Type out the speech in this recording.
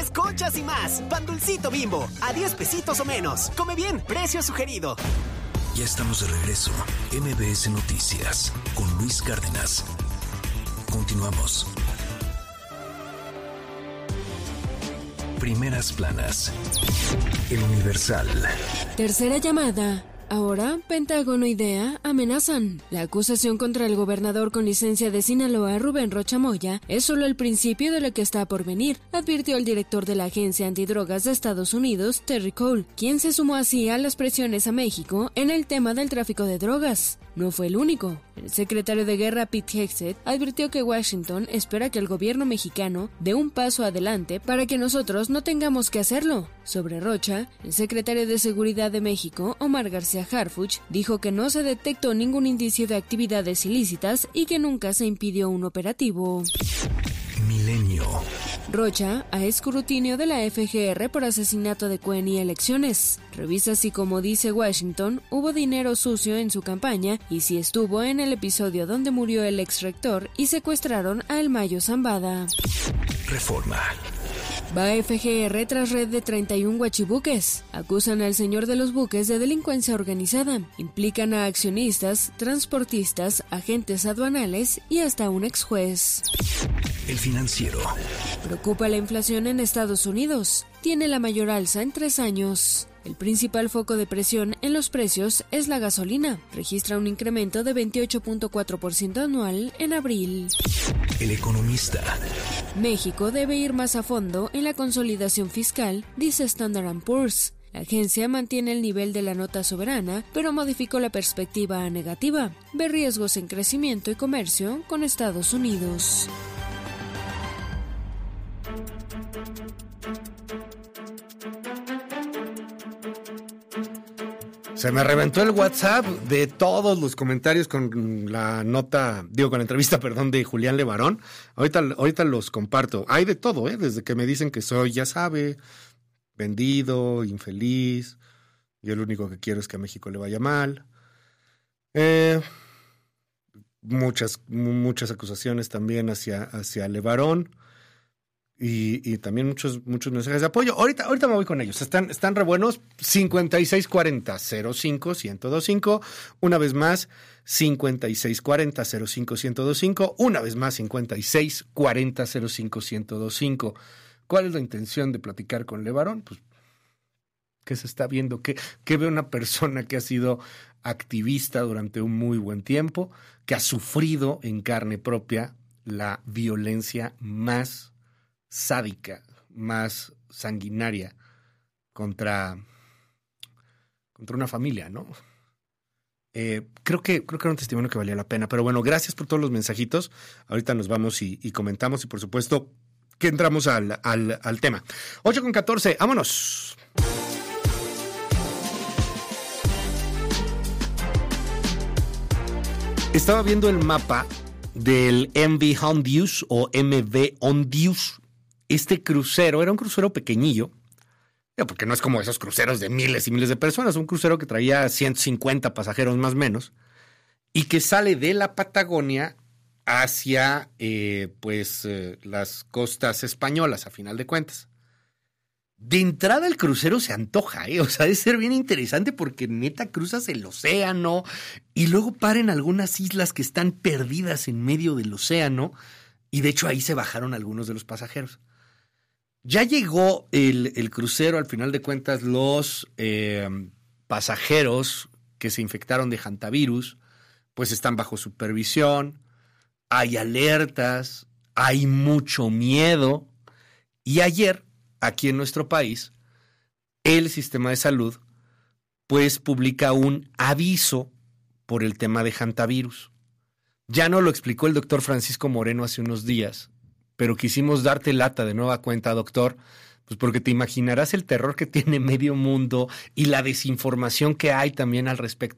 pasteles, conchas y más. Pan Dulcito Bimbo, a 10 pesitos o menos. Come bien, precio sugerido. Ya estamos de regreso. MBS Noticias con Luis Cárdenas. Continuamos. Primeras planas. El Universal. Tercera llamada. Ahora, Pentágono y DEA amenazan. La acusación contra el gobernador con licencia de Sinaloa, Rubén Rocha Moya, es solo el principio de lo que está por venir, advirtió el director de la Agencia Antidrogas de Estados Unidos, Terry Cole, quien se sumó así a las presiones a México en el tema del tráfico de drogas. No fue el único. El secretario de Guerra, Pete Hegseth, advirtió que Washington espera que el gobierno mexicano dé un paso adelante para que nosotros no tengamos que hacerlo. Sobre Rocha, el secretario de Seguridad de México, Omar García Harfuch, dijo que no se detectó ningún indicio de actividades ilícitas y que nunca se impidió un operativo. Milenio. Rocha a escrutinio de la FGR por asesinato de Cuen y elecciones. Revisa si, como dice Washington, hubo dinero sucio en su campaña y si estuvo en el episodio donde murió el ex rector y secuestraron a El Mayo Zambada. Reforma. Va FGR tras red de 31 guachibuques. Acusan al señor de los buques de delincuencia organizada. Implican a accionistas, transportistas, agentes aduanales y hasta un ex juez. El Financiero. Preocupa la inflación en Estados Unidos. Tiene la mayor alza en 3 años. El principal foco de presión en los precios es la gasolina. Registra un incremento de 28.4% anual en abril. El Economista. México debe ir más a fondo en la consolidación fiscal, dice Standard & Poor's. La agencia mantiene el nivel de la nota soberana, pero modificó la perspectiva a negativa. Ve riesgos en crecimiento y comercio con Estados Unidos. Se me reventó el WhatsApp de todos los comentarios con la nota, con la entrevista, de Julián Levarón. Ahorita los comparto. Hay de todo, desde que me dicen que soy, ya sabe, vendido, infeliz. Yo lo único que quiero es que a México le vaya mal. Muchas acusaciones también hacia Levarón. Y también muchos mensajes de apoyo. Ahorita me voy con ellos. Están re buenos. 5640-05-1025. Una vez más, 5640-05-1025. Una vez más, 5640-05-1025. ¿Cuál es la intención de platicar con Levarón? Pues, ¿qué se está viendo? ¿Qué ve una persona que ha sido activista durante un muy buen tiempo, que ha sufrido en carne propia la violencia más sádica, más sanguinaria contra una familia, ¿no? Creo que era un testimonio que valía la pena. Pero bueno, gracias por todos los mensajitos. Ahorita nos vamos y comentamos y por supuesto que entramos al tema. 8:14, vámonos. Estaba viendo el mapa del MV Hondius o MV Hondius. Este crucero era un crucero pequeñillo, porque no es como esos cruceros de miles y miles de personas, un crucero que traía 150 pasajeros más o menos, y que sale de la Patagonia hacia las costas españolas, a final de cuentas. De entrada el crucero se antoja, o sea, debe ser bien interesante porque neta cruzas el océano y luego para en algunas islas que están perdidas en medio del océano y de hecho ahí se bajaron algunos de los pasajeros. Ya llegó el crucero, al final de cuentas los pasajeros que se infectaron de hantavirus pues están bajo supervisión, hay alertas, hay mucho miedo y ayer aquí en nuestro país, el sistema de salud, pues publica un aviso por el tema de hantavirus. Ya no lo explicó el doctor Francisco Moreno hace unos días, pero quisimos darte lata de nueva cuenta, doctor, pues porque te imaginarás el terror que tiene medio mundo y la desinformación que hay también al respecto.